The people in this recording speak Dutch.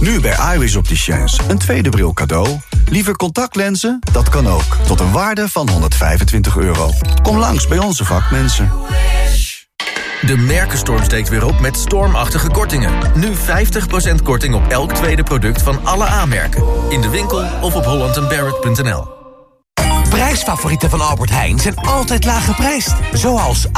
Nu bij Iris Opticiens. Een tweede bril cadeau. Liever contactlenzen? Dat kan ook. Tot een waarde van €125. Kom langs bij onze vakmensen. De merkenstorm steekt weer op met stormachtige kortingen. Nu 50% korting op elk tweede product van alle aanmerken. In de winkel of op hollandandbarrett.nl. Prijsfavorieten van Albert Heijn zijn altijd laag geprijsd. Zoals